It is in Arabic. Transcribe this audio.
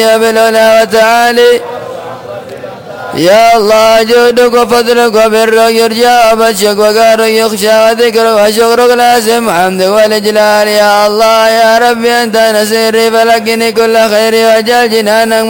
يا بالعلا وتعالي يا الله جودك وفضلك وبرك يرجى وبشك وقارك يخشى وذكرك وشكرك لازم حمدك والإجلال يا الله يا ربي أنت نسيري فلكني كل خير وجل جنانك